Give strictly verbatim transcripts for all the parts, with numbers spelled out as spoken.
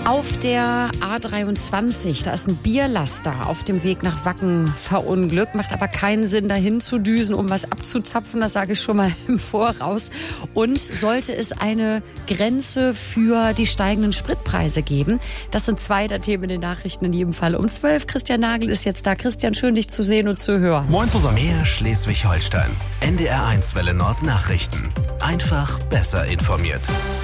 Auf der A dreiundzwanzig, da ist ein Bierlaster auf dem Weg nach Wacken verunglückt. Macht aber keinen Sinn, dahin zu düsen, um was abzuzapfen. Das sage ich schon mal im Voraus. Und sollte es eine Grenze für die steigenden Spritpreise geben? Das sind zwei der Themen in den Nachrichten in jedem Fall. Um zwölf, Christian Nagel ist jetzt da. Christian, schön dich zu sehen und zu hören. Moin zusammen. Mehr Schleswig-Holstein. N D R eins Welle Nord Nachrichten. Einfach besser informiert.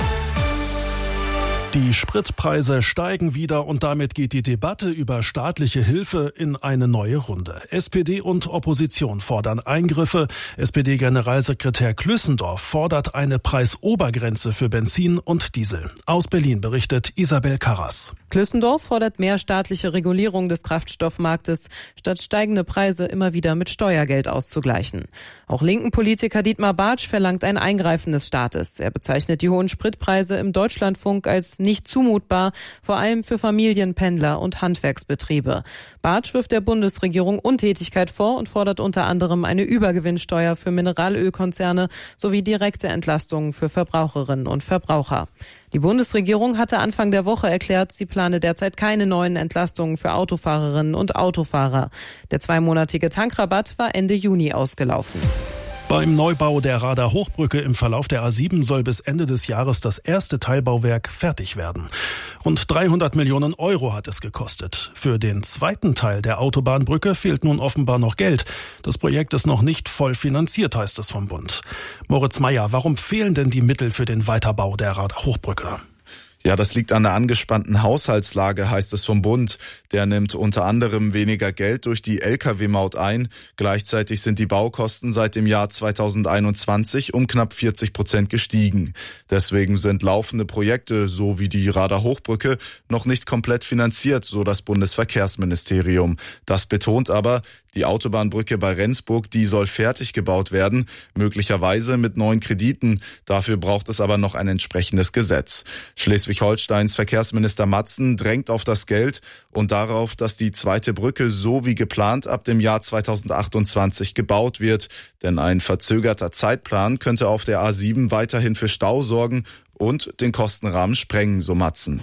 Die Spritpreise steigen wieder und damit geht die Debatte über staatliche Hilfe in eine neue Runde. S P D und Opposition fordern Eingriffe. S P D-Generalsekretär Klüssendorf fordert eine Preisobergrenze für Benzin und Diesel. Aus Berlin berichtet Isabel Karras. Klüssendorf fordert mehr staatliche Regulierung des Kraftstoffmarktes, statt steigende Preise immer wieder mit Steuergeld auszugleichen. Auch linken Politiker Dietmar Bartsch verlangt ein Eingreifen des Staates. Er bezeichnet die hohen Spritpreise im Deutschlandfunk als nicht zumutbar, vor allem für Familien, Pendler und Handwerksbetriebe. Bartsch wirft der Bundesregierung Untätigkeit vor und fordert unter anderem eine Übergewinnsteuer für Mineralölkonzerne sowie direkte Entlastungen für Verbraucherinnen und Verbraucher. Die Bundesregierung hatte Anfang der Woche erklärt, sie plane derzeit keine neuen Entlastungen für Autofahrerinnen und Autofahrer. Der zweimonatige Tankrabatt war Ende Juni ausgelaufen. Beim Neubau der Rader Hochbrücke im Verlauf der A sieben soll bis Ende des Jahres das erste Teilbauwerk fertig werden. Rund dreihundert Millionen Euro hat es gekostet. Für den zweiten Teil der Autobahnbrücke fehlt nun offenbar noch Geld. Das Projekt ist noch nicht voll finanziert, heißt es vom Bund. Moritz Meyer, warum fehlen denn die Mittel für den Weiterbau der Rader Hochbrücke? Ja, das liegt an der angespannten Haushaltslage, heißt es vom Bund. Der nimmt unter anderem weniger Geld durch die L K W-Maut ein. Gleichzeitig sind die Baukosten seit dem Jahr zweitausendeinundzwanzig um knapp vierzig Prozent gestiegen. Deswegen sind laufende Projekte, so wie die Rader Hochbrücke, noch nicht komplett finanziert, so das Bundesverkehrsministerium. Das betont aber, die Autobahnbrücke bei Rendsburg, die soll fertig gebaut werden, möglicherweise mit neuen Krediten. Dafür braucht es aber noch ein entsprechendes Gesetz. Schleswig-Holsteins Verkehrsminister Matzen drängt auf das Geld und darauf, dass die zweite Brücke so wie geplant ab dem Jahr zweitausendachtundzwanzig gebaut wird. Denn ein verzögerter Zeitplan könnte auf der A sieben weiterhin für Stau sorgen und den Kostenrahmen sprengen, so Matzen.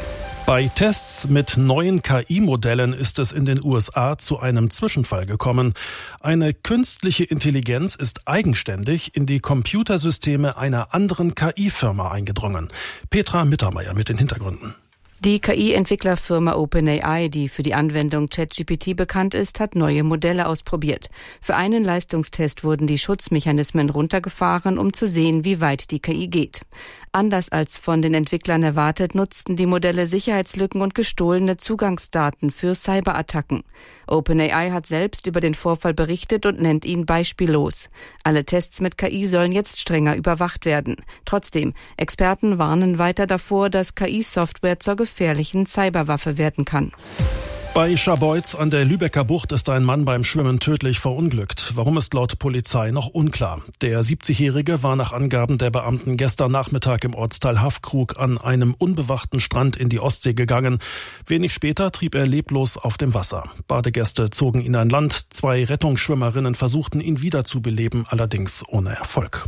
Bei Tests mit neuen K I-Modellen ist es in den U S A zu einem Zwischenfall gekommen. Eine künstliche Intelligenz ist eigenständig in die Computersysteme einer anderen K I-Firma eingedrungen. Petra Mittermeier mit den Hintergründen. Die K I-Entwicklerfirma OpenAI, die für die Anwendung ChatGPT bekannt ist, hat neue Modelle ausprobiert. Für einen Leistungstest wurden die Schutzmechanismen runtergefahren, um zu sehen, wie weit die K I geht. Anders als von den Entwicklern erwartet, nutzten die Modelle Sicherheitslücken und gestohlene Zugangsdaten für Cyberattacken. OpenAI hat selbst über den Vorfall berichtet und nennt ihn beispiellos. Alle Tests mit K I sollen jetzt strenger überwacht werden. Trotzdem, Experten warnen weiter davor, dass K I-Software zur gefährlichen Cyberwaffe werden kann. Bei Scharbeutz an der Lübecker Bucht ist ein Mann beim Schwimmen tödlich verunglückt. Warum ist laut Polizei noch unklar. Der siebzigjährige war nach Angaben der Beamten gestern Nachmittag im Ortsteil Haffkrug an einem unbewachten Strand in die Ostsee gegangen. Wenig später trieb er leblos auf dem Wasser. Badegäste zogen ihn an Land. Zwei Rettungsschwimmerinnen versuchten ihn wiederzubeleben, allerdings ohne Erfolg.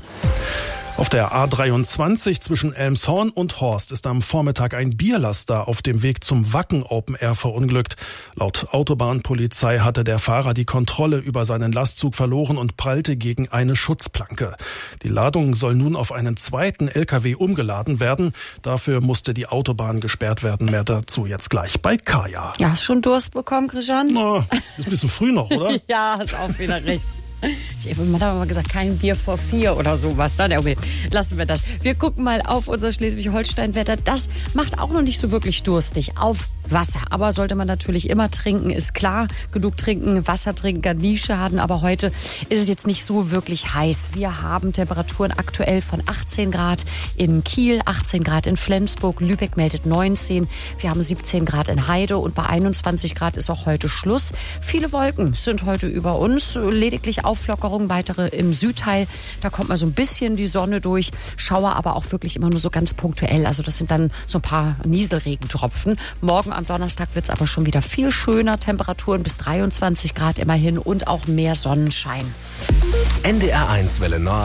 Auf der A dreiundzwanzig zwischen Elmshorn und Horst ist am Vormittag ein Bierlaster auf dem Weg zum Wacken Open Air verunglückt. Laut Autobahnpolizei hatte der Fahrer die Kontrolle über seinen Lastzug verloren und prallte gegen eine Schutzplanke. Die Ladung soll nun auf einen zweiten L K W umgeladen werden. Dafür musste die Autobahn gesperrt werden. Mehr dazu jetzt gleich bei Kaya. Ja, hast schon Durst bekommen, Christian? Na, ist ein bisschen früh noch, oder? Ja, hast auch wieder recht. Ich habe mal gesagt, kein Bier vor vier oder sowas. Dann, okay, lassen wir das. Wir gucken mal auf unser Schleswig-Holstein-Wetter. Das macht auch noch nicht so wirklich durstig. Auf Wasser. Aber sollte man natürlich immer trinken, ist klar. Genug trinken, Wasser trinken kann nie schaden. Aber heute ist es jetzt nicht so wirklich heiß. Wir haben Temperaturen aktuell von achtzehn Grad in Kiel, achtzehn Grad in Flensburg. Lübeck meldet neunzehn. Wir haben siebzehn Grad in Heide und bei einundzwanzig Grad ist auch heute Schluss. Viele Wolken sind heute über uns. Lediglich Auflockerung, weitere im Südteil. Da kommt mal so ein bisschen die Sonne durch. Schauer aber auch wirklich immer nur so ganz punktuell. Also das sind dann so ein paar Nieselregentropfen. Morgen am Donnerstag wird es aber schon wieder viel schöner. Temperaturen bis dreiundzwanzig Grad immerhin und auch mehr Sonnenschein. N D R eins Welle Nord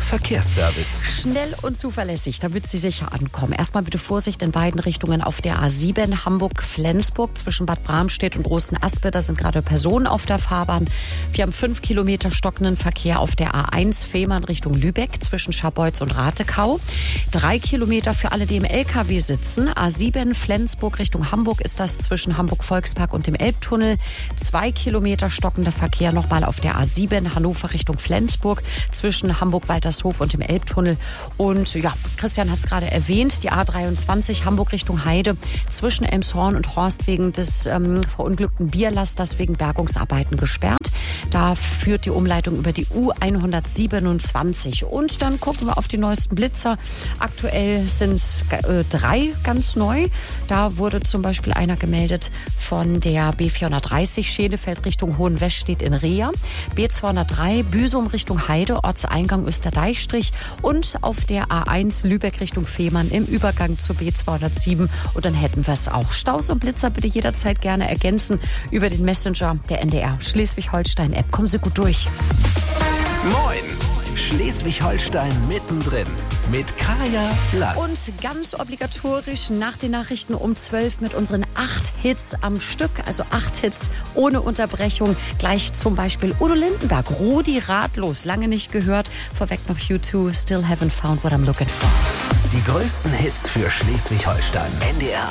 Verkehrsservice. Schnell und zuverlässig, damit Sie sicher ankommen. Erstmal bitte Vorsicht in beiden Richtungen auf der A sieben Hamburg-Flensburg zwischen Bad Bramstedt und Großenaspe. Da sind gerade Personen auf der Fahrbahn. Wir haben fünf Kilometer stockenden Verkehr auf der A eins Fehmarn Richtung Lübeck zwischen Scharbeutz und Ratekau. Drei Kilometer für alle, die im L K W sitzen. A sieben Flensburg Richtung Hamburg ist das zwischen Hamburg-Volkspark und dem Elbtunnel. Zwei Kilometer stockender Verkehr nochmal auf der A sieben Hannover Richtung Flensburg zwischen Hamburg-Waltershof und dem Elbtunnel. Und ja, Christian hat es gerade erwähnt, die A dreiundzwanzig Hamburg Richtung Heide zwischen Elmshorn und Horst wegen des ähm, verunglückten Bierlasters wegen Bergungsarbeiten gesperrt. Da führt die Umleitung über die U hundertsiebenundzwanzig. Und dann gucken wir auf die neuesten Blitzer. Aktuell sind es äh, drei ganz neu. Da wurde zum Beispiel einer gemeldet von der B vierhundertdreißig Schenefeld Richtung Hohenwestedt in Reha. B zweihundertdrei Büsum Richtung Heide, Ortseingang Österdeichstrich. Und auf der A eins Lübeck Richtung Fehmarn im Übergang zur B zweihundertsieben. Und dann hätten wir es auch. Staus und Blitzer bitte jederzeit gerne ergänzen über den Messenger der N D R Schleswig-Holstein-App. Kommen Sie gut durch. Moin! Schleswig-Holstein mittendrin mit Kaya Lass. Und ganz obligatorisch nach den Nachrichten um zwölf mit unseren acht Hits am Stück, also acht Hits ohne Unterbrechung. Gleich zum Beispiel Udo Lindenberg, Rudi Ratlos, lange nicht gehört. Vorweg noch U zwei, Still Haven't Found What I'm Looking For. Die größten Hits für Schleswig-Holstein. N D R